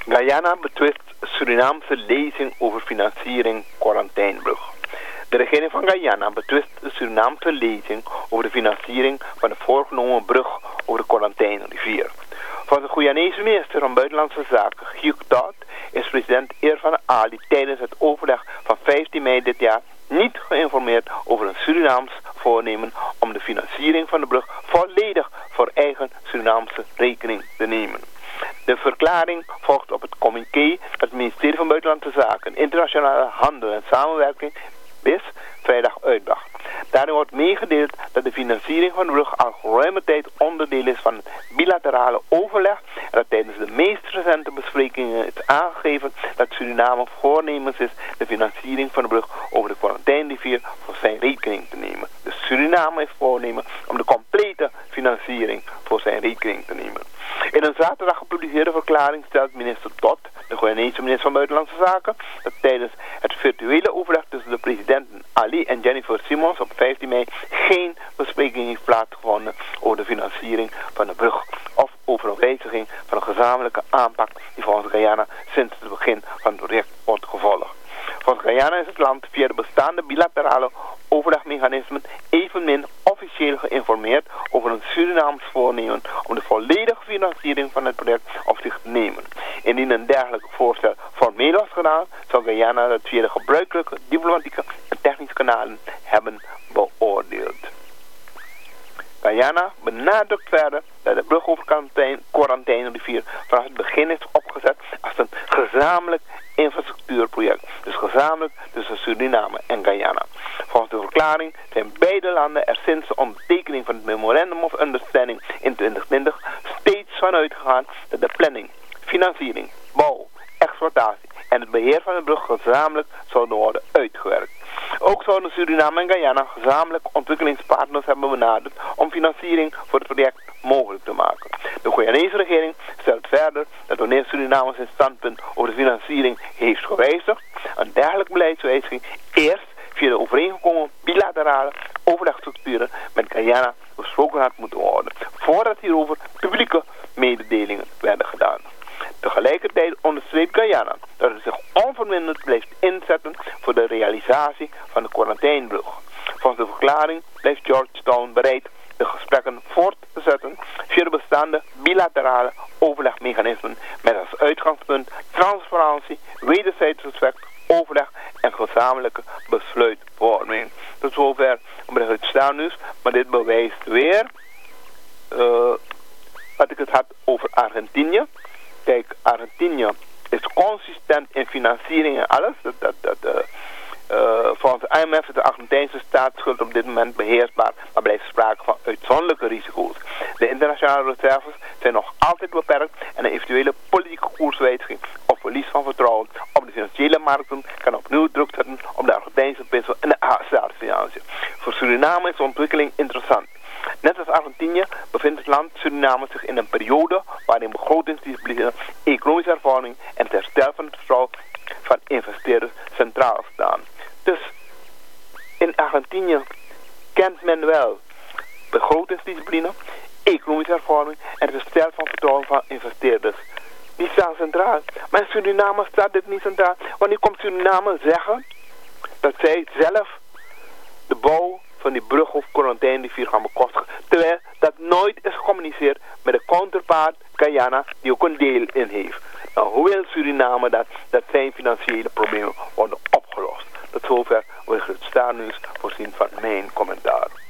Guyana betwist Surinaamse lezing over financiering quarantijnbrug. De regering van Guyana betwist de Surinaamse lezing over de financiering van de voorgenomen brug over de quarantijnrivier. Volgens de Guyanese minister van Buitenlandse Zaken, Hugh Todd, is president Irfan Ali tijdens het overleg van 15 mei dit jaar niet geïnformeerd over een Surinaams voornemen om de financiering van de brug volledig voor eigen Surinaamse rekening te nemen. De verklaring volgt op het communiqué dat het ministerie van Buitenlandse Zaken, Internationale Handel en Samenwerking, BIS, vrijdag uitbracht. Daarin wordt meegedeeld dat de financiering van de brug al geruime tijd onderdeel is van het bilaterale overleg en dat tijdens de meest recente besprekingen is aangegeven dat Suriname voornemens is de financiering van de brug over de quarantijnrivier voor zijn rekening te nemen. Dus Suriname is voornemen om de complete financiering voor zijn rekening te nemen. In een zaterdag gepubliceerde verklaring stelt minister Todd, de Guyanese minister van Buitenlandse Zaken, dat tijdens het virtuele overleg tussen de presidenten Ali en Jennifer Simons op 15 mei geen bespreking heeft plaatsgevonden over de financiering van de brug of over een wijziging van een gezamenlijke aanpak die volgens Guyana sinds het begin van het project wordt gevolgd. Volgens Guyana is het land via de bestaande bilaterale overlegmechanismen evenmin officieel geïnformeerd over een Surinaams voornemen om de volledige financiering van het project op zich te nemen. Indien een dergelijk voorstel formeel was gedaan, zou Guyana dat via de gebruikelijke diplomatieke en technische kanalen hebben beoordeeld. Guyana benadrukt verder dat de brug over quarantijnrivier vanaf het begin is opgezet als een gezamenlijk infrastructuurproject. Dus gezamenlijk tussen Suriname en Guyana. Volgens de verklaring zijn beide landen er sinds de ondertekening van het Memorandum of Understanding in 2020 steeds van uitgegaan dat de planning, financiering, bouw, exploitatie en het beheer van de brug gezamenlijk zouden worden uitgewerkt. Ook zouden Suriname en Guyana gezamenlijk ontwikkelingspartners hebben benaderd om financiering voor het project mogelijk te maken. De Guyanese regering stelt verder dat wanneer Suriname zijn standpunt over de financiering heeft gewijzigd, een dergelijke beleidswijziging eerst via de overeengekomen bilaterale overlegstructuren met Guyana besproken had moeten worden, voordat hierover publieke mededelingen werden gedaan. Tegelijkertijd onderstreept Guyana dat het zich onverminderd blijft inzetten voor de realisatie van de quarantijnbrug. Volgens de verklaring blijft Georgetown bereid de gesprekken voort te zetten via de bestaande bilaterale overlegmechanismen met als uitgangspunt transparantie, wederzijds respect, overleg en gezamenlijke besluitvorming. Tot zover het staannieuws, maar dit bewijst weer wat ik het had over Argentinië. Kijk, Argentinië is consistent in financiering en alles. Volgens de IMF is de Argentijnse staatsschuld op dit moment beheersbaar, maar blijft sprake van uitzonderlijke risico's. De internationale reserves zijn nog altijd beperkt en een eventuele politieke koerswijziging of verlies van vertrouwen op de financiële markten kan opnieuw druk zetten op de Argentijnse peso en de staatsfinanciën. Voor Suriname is de ontwikkeling interessant. Net als Argentinië bevindt het land Suriname zich in een periode waarin begrotingsdiscipline, economische hervorming en het herstel van het vertrouwen van investeerders centraal staan. Dus in Argentinië kent men wel begrotingsdiscipline, economische hervorming en het herstel van vertrouwen van investeerders. Die staan centraal. Maar in Suriname staat dit niet centraal. Wanneer komt Suriname zeggen dat zij zelf de bouw van die brug of quarantijnrivier gaan bekostigen, terwijl dat nooit is gecommuniceerd met de counterpart Guyana die ook een deel in heeft. Nou, hoe wil Suriname dat zijn financiële problemen worden opgelost? Tot zover wordt het staannieuws voorzien van mijn commentaar.